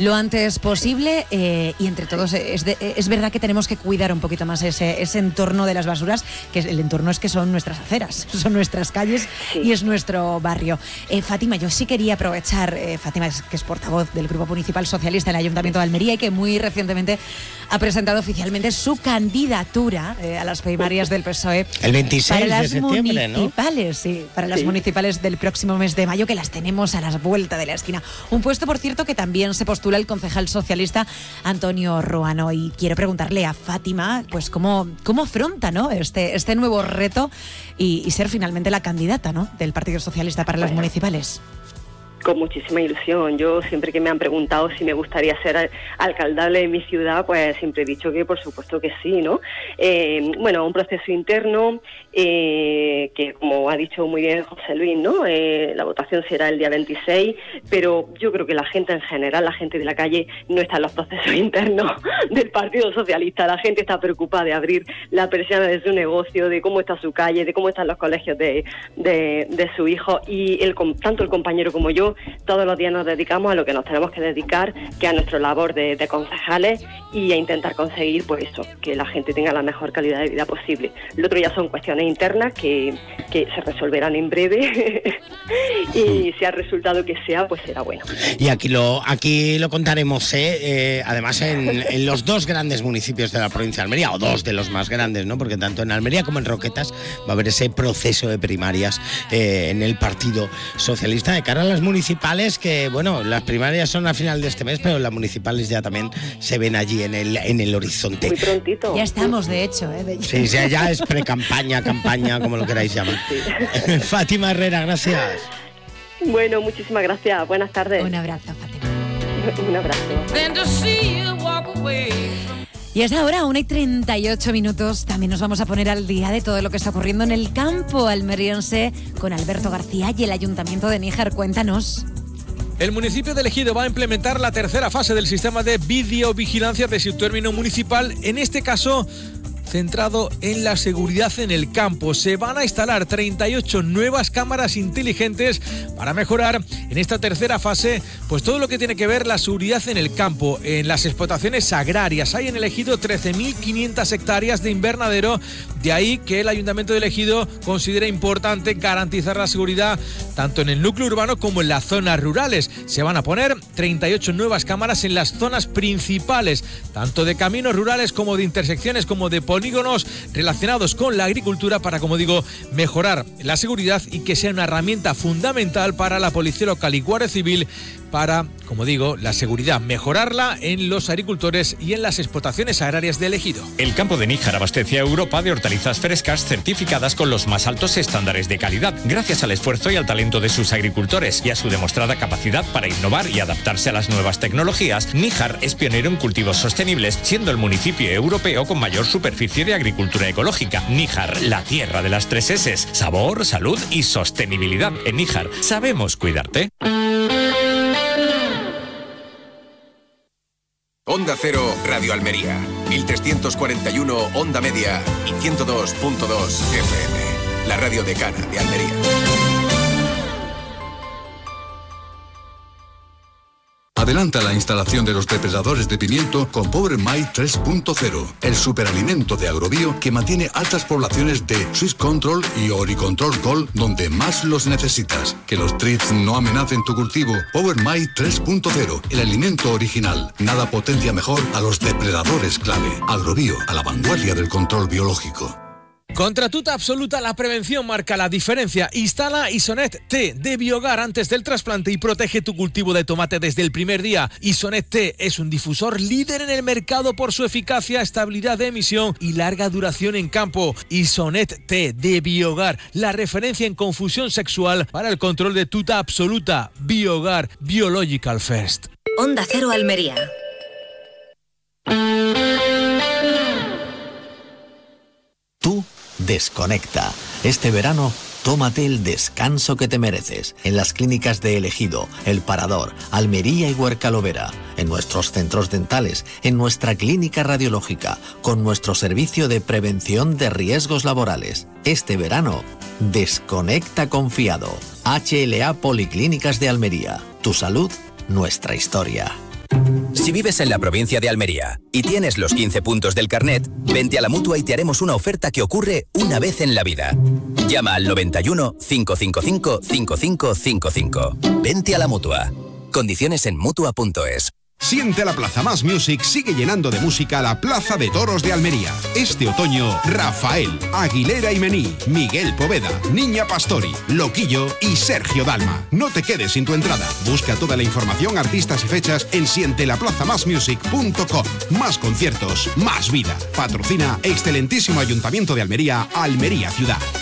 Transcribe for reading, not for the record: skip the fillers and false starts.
lo antes posible y entre todos es verdad que tenemos que cuidar un poquito más ese entorno de las basuras, que el entorno es que son nuestras aceras, son nuestras calles y es nuestro barrio. Fátima, yo sí quería aprovechar, Fátima, que es portavoz del Grupo Municipal Socialista en el Ayuntamiento de Almería y que muy recientemente ha presentado oficialmente su candidatura a las primarias del PSOE. El 26 para las de septiembre, municipales, ¿no? Sí, para las municipales del próximo mes de mayo, que las tenemos a la vuelta de la esquina. Un puesto, por cierto, que también se postula el concejal socialista Antonio Ruano. Y quiero preguntarle a Fátima, pues cómo afronta, ¿no?, este nuevo reto y ser finalmente la candidata, ¿no?, del Partido Socialista para las municipales. Con muchísima ilusión. Yo siempre que me han preguntado si me gustaría ser alcaldable de mi ciudad, pues siempre he dicho que por supuesto que sí, ¿no? Bueno, un proceso interno que, como ha dicho muy bien José Luis, ¿no? La votación será el día 26, pero yo creo que la gente en general, la gente de la calle, no está en los procesos internos del Partido Socialista. La gente está preocupada de abrir la persiana de su negocio, de cómo está su calle, de cómo están los colegios de su hijo, y tanto el compañero como yo todos los días nos dedicamos a lo que nos tenemos que dedicar, que es a nuestra labor de concejales, y a intentar conseguir, pues eso, que la gente tenga la mejor calidad de vida posible. Lo otro ya son cuestiones internas que se resolverán en breve y si el resultado que sea, pues será bueno. Y aquí lo contaremos, además en los dos grandes municipios de la provincia de Almería, o dos de los más grandes, ¿no? Porque tanto en Almería como en Roquetas va a haber ese proceso de primarias en el Partido Socialista de cara a las municipales, que bueno, las primarias son a final de este mes, pero las municipales ya también se ven allí en el horizonte. Muy prontito. Ya estamos, de hecho. Sí, ya es pre-campaña, campaña, como lo queráis llamar. Sí. Fátima Herrera, gracias. Bueno, muchísimas gracias. Buenas tardes. Un abrazo, Fátima. Un abrazo. Y es ahora 1:38. También nos vamos a poner al día de todo lo que está ocurriendo en el campo almeriense con Alberto García y el Ayuntamiento de Níjar. Cuéntanos. El municipio de Ejido va a implementar la tercera fase del sistema de videovigilancia de su término municipal, en este caso centrado en la seguridad en el campo. Se van a instalar 38 nuevas cámaras inteligentes para mejorar en esta tercera fase pues todo lo que tiene que ver la seguridad en el campo, en las explotaciones agrarias. Hay en el Ejido 13.500 hectáreas de invernadero, de ahí que el Ayuntamiento del Ejido considera importante garantizar la seguridad tanto en el núcleo urbano como en las zonas rurales. Se van a poner 38 nuevas cámaras en las zonas principales, tanto de caminos rurales como de intersecciones, como de polígonos relacionados con la agricultura, para, como digo, mejorar la seguridad y que sea una herramienta fundamental para la Policía Local y Guardia Civil para, como digo, la seguridad, mejorarla en los agricultores y en las explotaciones agrarias del Ejido. El campo de Níjar abastece a Europa de hortalizas frescas certificadas con los más altos estándares de calidad, gracias al esfuerzo y al talento de sus agricultores y a su demostrada capacidad para innovar y adaptarse a las nuevas tecnologías. Níjar es pionero en cultivos sostenibles, siendo el municipio europeo con mayor superficie de agricultura ecológica. Níjar, la tierra de las 3 S: sabor, salud y sostenibilidad. En Níjar sabemos cuidarte. Onda Cero, Radio Almería, 1341 Onda Media y 102.2 FM, la radio decana de Almería. Adelanta la instalación de los depredadores de pimiento con Power My 3.0, el superalimento de Agrobio que mantiene altas poblaciones de Swiss Control y Oricontrol Gold donde más los necesitas. Que los thrips no amenacen tu cultivo. Power My 3.0, el alimento original. Nada potencia mejor a los depredadores clave. Agrobio, a la vanguardia del control biológico. Contra Tuta Absoluta, la prevención marca la diferencia. Instala Isonet T de Biogar antes del trasplante y protege tu cultivo de tomate desde el primer día. Isonet T es un difusor líder en el mercado por su eficacia, estabilidad de emisión y larga duración en campo. Isonet T de Biogar, la referencia en confusión sexual para el control de Tuta Absoluta. Biogar, Biological First. Onda Cero Almería. Tú desconecta. Este verano, tómate el descanso que te mereces en las clínicas de El Ejido, El Parador, Almería y Huercalovera, en nuestros centros dentales, en nuestra clínica radiológica, con nuestro servicio de prevención de riesgos laborales. Este verano, desconecta confiado. HLA Policlínicas de Almería. Tu salud, nuestra historia. Si vives en la provincia de Almería y tienes los 15 puntos del carnet, vente a la Mutua y te haremos una oferta que ocurre una vez en la vida. Llama al 91 555 5555. Vente a la Mutua. Condiciones en Mutua.es. Siente la Plaza Más Music sigue llenando de música la Plaza de Toros de Almería. Este otoño, Rafael, Aguilera y Mení, Miguel Poveda, Niña Pastori, Loquillo y Sergio Dalma. No te quedes sin tu entrada. Busca toda la información, artistas y fechas en sientelaplazamasmusic.com. Más conciertos, más vida. Patrocina excelentísimo Ayuntamiento de Almería, Almería Ciudad.